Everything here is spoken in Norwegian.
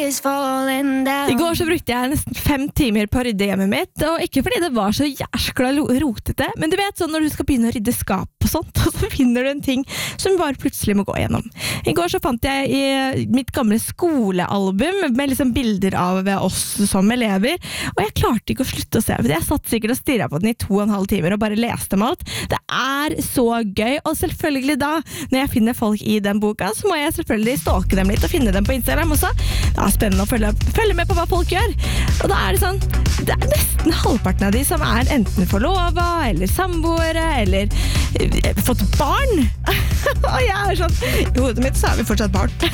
I går så brukte jeg nesten 5 timer på å rydde hjemmet mitt, og ikke fordi det var så jæskla rotete, men du vet sånn når du skal begynne å rydde skap og sånt, og så finner du en ting som bare plutselig må gå gjennom. I går så fant jeg i mitt gamle skolealbum med liksom bilder av oss som elever, og jeg klarte ikke å slutte å se, for jeg satt sikkert og stirret på den i 2,5 timer og bare leste om alt. Det er så gøy, og selvfølgelig da, når jeg finner folk i den boka, så må jeg selvfølgelig stalke dem litt og finne dem på Instagram også. Det er spennende å følge med på hva folk gjør. Og da er det sånn, det er nesten halvparten av de som er enten forlova, eller samboere, eller fått barn. Og jeg er sånn, i hodet mitt så er vi fortsatt barn.